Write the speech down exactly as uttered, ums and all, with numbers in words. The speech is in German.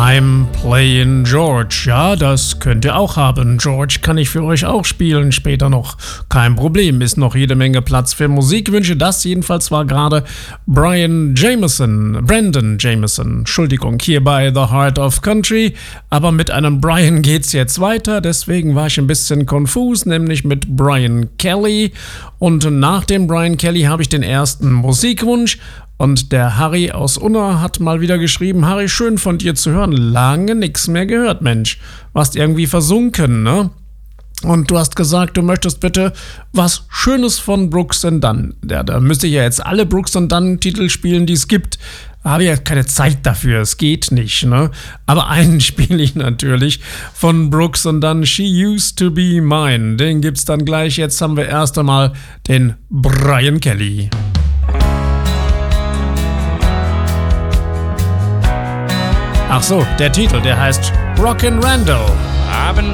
I'm Playing George. Ja, das könnt ihr auch haben. George kann ich für euch auch spielen, später noch. Kein Problem, ist noch jede Menge Platz für Musikwünsche. Das jedenfalls war gerade Brian Jameson, Brandon Jameson, Entschuldigung, hier bei The Heart of Country. Aber mit einem Brian geht's jetzt weiter, deswegen war ich ein bisschen konfus, nämlich mit Brian Kelly. Und nach dem Brian Kelly habe ich den ersten Musikwunsch. Und der Harry aus Unna hat mal wieder geschrieben: Harry, schön von dir zu hören. Lange nichts mehr gehört, Mensch. Warst irgendwie versunken, ne? Und du hast gesagt, du möchtest bitte was Schönes von Brooks and Dunn. Ja, da müsste ich ja jetzt alle Brooks and Dunn Titel spielen, die es gibt. Habe ja keine Zeit dafür, es geht nicht, ne? Aber einen spiele ich natürlich von Brooks and Dunn, She Used to Be Mine. Den gibt's dann gleich. Jetzt haben wir erst einmal den Brian Kelly. Ach so, der Titel, der heißt Rockin' Randall. I've been